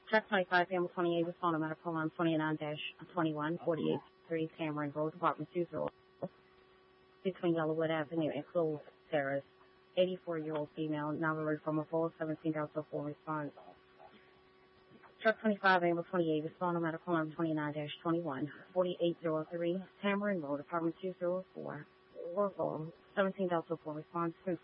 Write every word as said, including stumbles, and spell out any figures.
Truck twenty-five, family twenty-eight, respond to medical line twenty-nine dash twenty-one, forty-eight three Cameron Road, Department two zero, between Yellowwood Avenue and Clove Terrace. eighty-four-year-old female, nominated from a full seventeen Delta four response. Truck twenty-five, ambulance twenty-eight, respond to medical line twenty-nine dash twenty-one, forty-eight oh three Tamarind Road, Apartment two oh four, Orville, seventeen Delta four response.